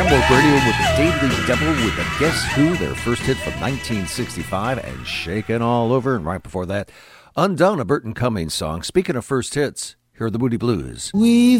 Shamrock Radio with the Daily Devil with the Guess Who, their first hit from 1965, and Shakin' All Over. And right before that, Undone, a Burton Cummings song. Speaking of first hits, here are the Moody Blues. We've